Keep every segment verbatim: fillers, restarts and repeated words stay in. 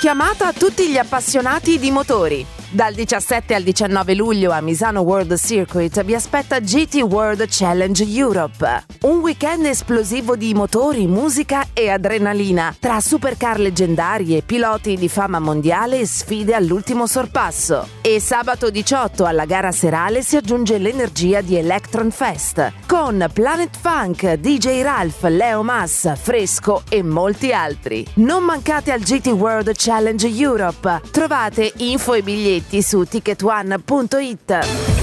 chiamata a tutti gli appassionati di motori. Dal diciassette al diciannove luglio a Misano World Circuit vi aspetta G T World Challenge Europe, un weekend esplosivo di motori, musica e adrenalina, tra supercar leggendarie, piloti di fama mondiale e sfide all'ultimo sorpasso. E sabato diciotto alla gara serale si aggiunge l'energia di Electron Fest, con Planet Funk, D J Ralph, Leo Mas, Fresco e molti altri. Non mancate al G T World Challenge Europe. Trovate info e biglietti su ticket one punto it.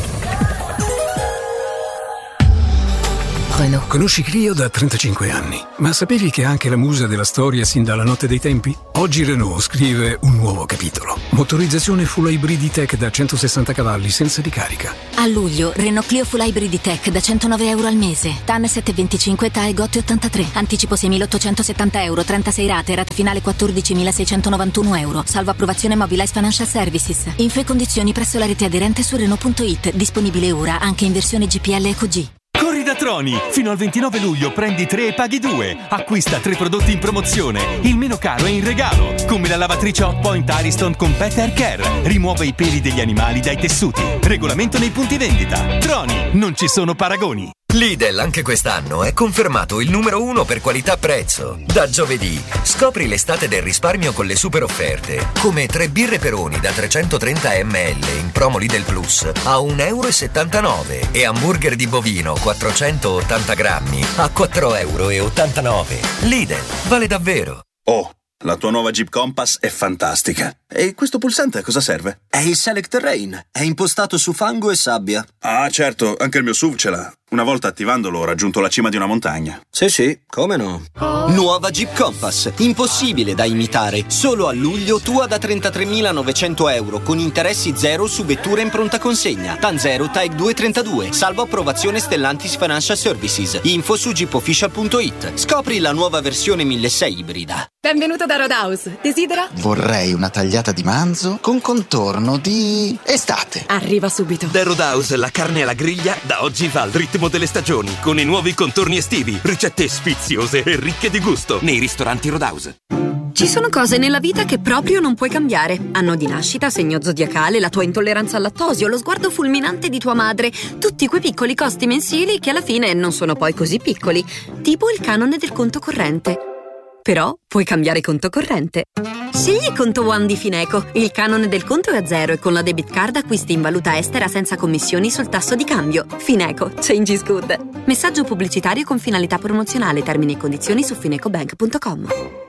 Renault. Conosci Clio da trentacinque anni, ma sapevi che è anche la musa della storia sin dalla notte dei tempi? Oggi Renault scrive un nuovo capitolo. Motorizzazione full hybrid tech da centosessanta cavalli senza ricarica. A luglio, Renault Clio full hybrid tech da centonove euro al mese. T A N sette virgola venticinque, T A E G O T ottantatré. Anticipo seimilaottocentosettanta euro, trentasei rate, rata finale quattordicimilaseicentonovantuno euro. Salvo approvazione Mobilize Financial Services. Info e condizioni presso la rete aderente su Renault punto it. Disponibile ora anche in versione G P L Eco G. Corri da Troni! Fino al ventinove luglio prendi tre e paghi due. Acquista tre prodotti in promozione. Il meno caro è in regalo. Come la lavatrice Hot Point Ariston con Pet Hair Care. Rimuove i peli degli animali dai tessuti. Regolamento nei punti vendita. Troni, non ci sono paragoni. Lidl anche quest'anno è confermato il numero uno per qualità-prezzo. Da giovedì scopri l'estate del risparmio con le super offerte, come tre birre Peroni da trecentotrenta millilitri in promo Lidl Plus a un euro e settantanove e hamburger di bovino quattrocentottanta grammi a quattro euro e ottantanove. Lidl, vale davvero. Oh, la tua nuova Jeep Compass è fantastica. E questo pulsante a cosa serve? È il Select Terrain, è impostato su fango e sabbia. Ah, certo, anche il mio S U V ce l'ha. Una volta attivandolo ho raggiunto la cima di una montagna. Sì, sì, come no? Nuova Jeep Compass, impossibile da imitare. Solo a luglio tua da trentatremilanovecento euro con interessi zero su vetture in pronta consegna. T A N zero, T A E G due trentadue. Salvo approvazione Stellantis Financial Services. Info su jeep official punto it. Scopri la nuova versione milleseicento ibrida. Benvenuto da Roadhouse. Desidera? Vorrei una tagliata di manzo con contorno di estate. Arriva subito. Da Roadhouse la carne alla griglia da oggi va al ritmo delle stagioni, con i nuovi contorni estivi, ricette sfiziose e ricche di gusto nei ristoranti Roadhouse. Ci sono cose nella vita che proprio non puoi cambiare. Anno di nascita, segno zodiacale, la tua intolleranza al lattosio, lo sguardo fulminante di tua madre. Tutti quei piccoli costi mensili che alla fine non sono poi così piccoli. Tipo il canone del conto corrente. Però puoi cambiare conto corrente. Scegli Conto One di Fineco. Il canone del conto è a zero e con la debit card acquisti in valuta estera senza commissioni sul tasso di cambio. Fineco. Change is good. Messaggio pubblicitario con finalità promozionale. Termini e condizioni su finecobank punto com.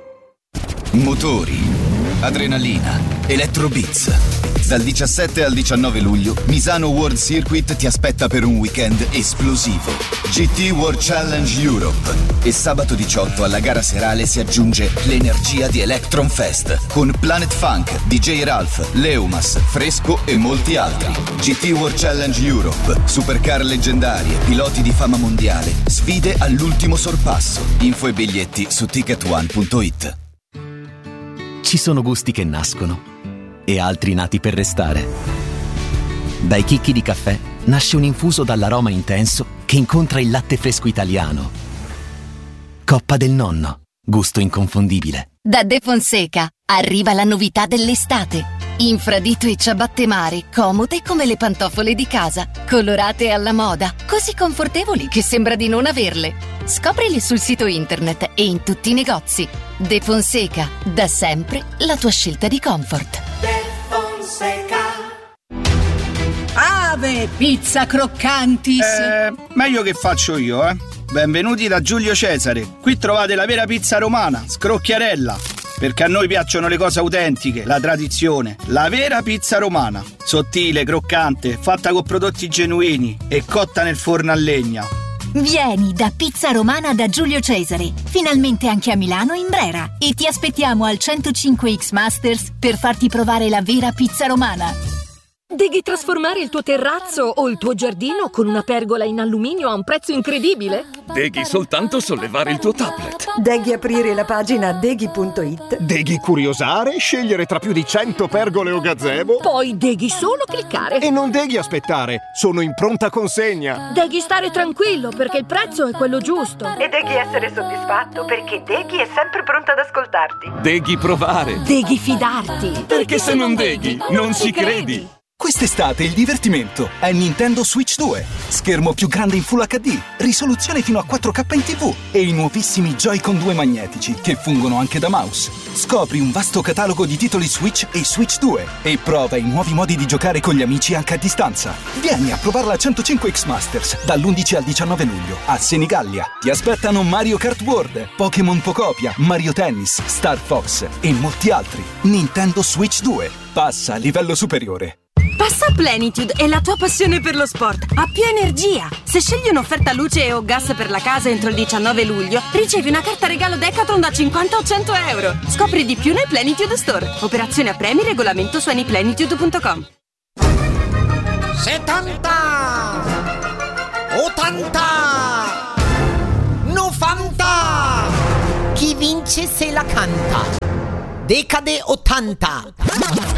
Motori, adrenalina, elettrobeats. Dal diciassette al diciannove luglio Misano World Circuit ti aspetta per un weekend esplosivo. G T World Challenge Europe. E sabato diciotto alla gara serale si aggiunge l'energia di Electron Fest con Planet Funk, D J Ralph, Leumas, Fresco e molti altri. G T World Challenge Europe. Supercar leggendarie, piloti di fama mondiale, sfide all'ultimo sorpasso. Info e biglietti su ticket one punto it. Ci sono gusti che nascono e altri nati per restare. Dai chicchi di caffè nasce un infuso dall'aroma intenso che incontra il latte fresco italiano. Coppa del nonno, gusto inconfondibile. Da De Fonseca arriva la novità dell'estate. Infradito e ciabatte mare, comode come le pantofole di casa, colorate alla moda, così confortevoli che sembra di non averle. Scoprile sul sito internet e in tutti i negozi. De Fonseca, da sempre la tua scelta di comfort. De Fonseca. Ave, pizza croccantis. Eh, meglio che faccio io, eh. Benvenuti da Giulio Cesare. Qui trovate la vera pizza romana, scrocchiarella. Perché a noi piacciono le cose autentiche, la tradizione. La vera pizza romana. Sottile, croccante, fatta con prodotti genuini e cotta nel forno a legna. Vieni da Pizza Romana da Giulio Cesare, finalmente anche a Milano in Brera, e ti aspettiamo al centocinque X Masters per farti provare la vera pizza romana. Devi trasformare il tuo terrazzo o il tuo giardino con una pergola in alluminio a un prezzo incredibile? Devi soltanto sollevare il tuo tablet. Devi aprire la pagina deghi punto it. Devi curiosare, scegliere tra più di cento pergole o gazebo. Poi devi solo cliccare. E non devi aspettare, sono in pronta consegna. Devi stare tranquillo perché il prezzo è quello giusto. E devi essere soddisfatto perché Deghi è sempre pronta ad ascoltarti. Devi provare. Devi fidarti. Perché, perché se non Deghi, non, non ci credi. credi. Quest'estate il divertimento è Nintendo Switch due. Schermo più grande in Full acca di, risoluzione fino a quattro K in tivù e i nuovissimi Joy-Con due magnetici che fungono anche da mouse. Scopri un vasto catalogo di titoli Switch e Switch due e prova i nuovi modi di giocare con gli amici anche a distanza. Vieni a provarla a centocinque X Masters dall'undici al diciannove luglio a Senigallia. Ti aspettano Mario Kart World, Pokémon Pocopia, Mario Tennis, Star Fox e molti altri. Nintendo Switch due. Passa a livello superiore. Passa a Plenitude e la tua passione per lo sport ha più energia. Se scegli un'offerta luce o gas per la casa entro il diciannove luglio, ricevi una carta regalo Decathlon da cinquanta a cento euro. Scopri di più nel Plenitude Store. Operazione a premi, regolamento su anyplenitude punto com. settanta ottanta novanta. Chi vince se la canta? Decade ottanta.